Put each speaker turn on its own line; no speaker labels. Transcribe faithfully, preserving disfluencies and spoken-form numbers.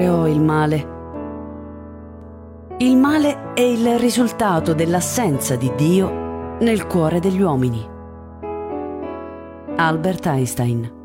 creò il male. Il male è il risultato dell'assenza di Dio nel cuore degli uomini. Albert Einstein.